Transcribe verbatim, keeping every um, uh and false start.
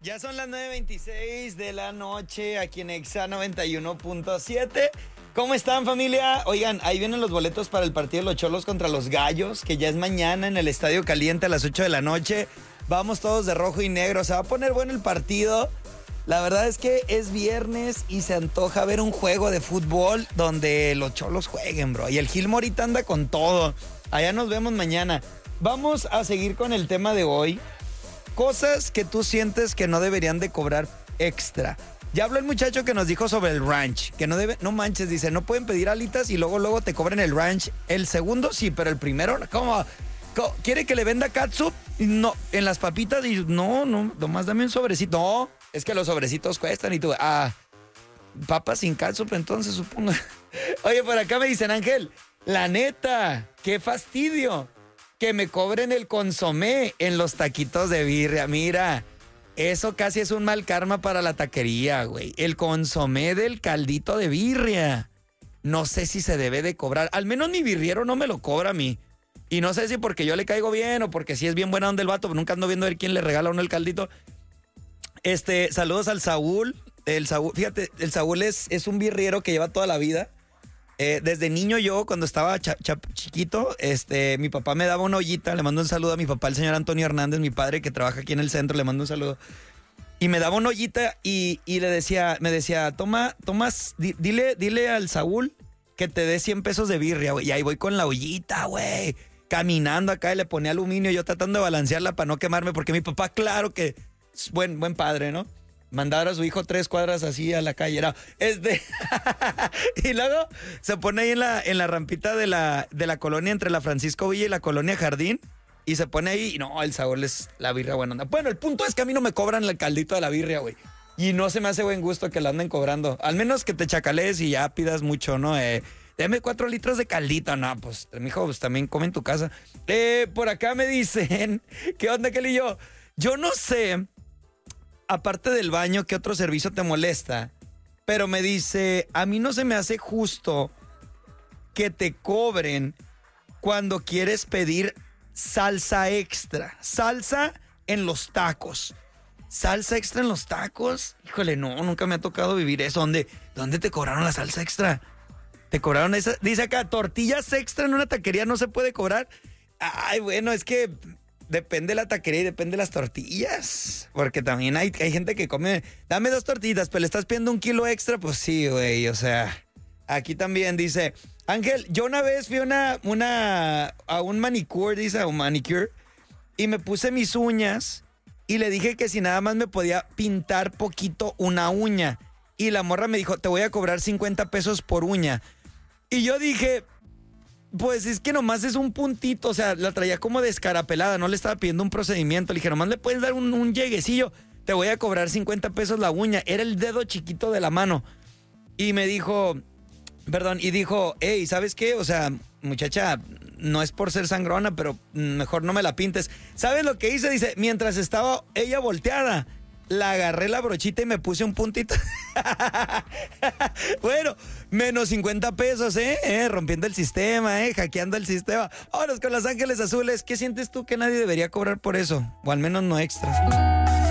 Ya son las nueve veintiséis de la noche aquí en Exa noventa y uno punto siete. ¿Cómo están, familia? Oigan, ahí vienen los boletos para el partido de los Cholos contra los Gallos, que ya es mañana en el Estadio Caliente a las ocho de la noche. Vamos todos de rojo y negro. Se va a poner bueno el partido. La verdad es que es viernes y se antoja ver un juego de fútbol donde los Cholos jueguen, bro. Y el Gil ahorita anda con todo. Allá nos vemos mañana. Vamos a seguir con el tema de hoy. Cosas que tú sientes que no deberían de cobrar extra. Ya habló el muchacho que nos dijo sobre el ranch, que no debe, no manches, dice, no pueden pedir alitas y luego luego te cobren el ranch. El segundo sí, pero el primero, ¿cómo? ¿Cómo? ¿Quiere que le venda catsup? No, en las papitas y no, no, nomás dame un sobrecito. No, es que los sobrecitos cuestan y tú, ah, papas sin catsup, entonces supongo. Oye, por acá me dicen, Ángel, la neta, qué fastidio que me cobren el consomé en los taquitos de birria. Mira, eso casi es un mal karma para la taquería, güey. El consomé del caldito de birria. No sé si se debe de cobrar. Al menos mi birriero no me lo cobra a mí. Y no sé si porque yo le caigo bien o porque sí es bien buena onda el vato, pero nunca ando viendo a ver quién le regala a uno el caldito. Este, saludos al Saúl. El Saúl, fíjate, el Saúl es, es un birriero que lleva toda la vida. Eh, desde niño yo, cuando estaba cha, cha, chiquito, este, mi papá me daba una ollita. Le mando un saludo a mi papá, el señor Antonio Hernández, mi padre que trabaja aquí en el centro. Le mando un saludo. Y me daba una ollita y, y le decía, me decía, toma, tomas, di, dile, dile al Saúl que te dé cien pesos de birria, güey. Y ahí voy con la ollita, güey. Caminando acá y le ponía aluminio, yo tratando de balancearla para no quemarme, porque mi papá, claro que es buen, buen padre, ¿no? Mandar a su hijo tres cuadras así a la calle. Era, este, y luego se pone ahí en la, en la rampita de la, de la colonia entre la Francisco Villa y la colonia Jardín. Y se pone ahí y no, el sabor es la birria buena onda. Bueno, el punto es que a mí no me cobran el caldito de la birria, güey. Y no se me hace buen gusto que la anden cobrando. Al menos que te chacalees y ya pidas mucho, ¿no? Eh, deme cuatro litros de caldito. No, pues, mijo, pues también come en tu casa. Eh, por acá me dicen, ¿qué onda, Kelly y yo? Yo no sé, aparte del baño, ¿qué otro servicio te molesta? Pero me dice, a mí no se me hace justo que te cobren cuando quieres pedir salsa extra. Salsa en los tacos. ¿Salsa extra en los tacos? Híjole, no, nunca me ha tocado vivir eso. ¿Dónde, dónde te cobraron la salsa extra? ¿Te cobraron esa? Dice acá, tortillas extra en una taquería no se puede cobrar. Ay, bueno, es que depende de la taquería y depende de las tortillas. Porque también hay, hay gente que come, dame dos tortillas, pero le estás pidiendo un kilo extra. Pues sí, güey, o sea, aquí también dice, Ángel, yo una vez fui una, una, a un manicure, dice, a un manicure, y me puse mis uñas y le dije que si nada más me podía pintar poquito una uña. Y la morra me dijo, te voy a cobrar cincuenta pesos por uña. Y yo dije, pues es que nomás es un puntito, o sea, la traía como descarapelada, no le estaba pidiendo un procedimiento. Le dije, nomás le puedes dar un, un lleguecillo, te voy a cobrar cincuenta pesos la uña. Era el dedo chiquito de la mano. Y me dijo, perdón, y dijo, hey, ¿sabes qué? O sea, muchacha, no es por ser sangrona, pero mejor no me la pintes. ¿Sabes lo que hice? Dice, mientras estaba ella volteada, la agarré la brochita y me puse un puntito. Bueno, menos cincuenta pesos, ¿eh? ¿eh? Rompiendo el sistema, ¿eh? Hackeando el sistema. Vámonos con Los Ángeles Azules. ¿Qué sientes tú que nadie debería cobrar por eso? O al menos no extras.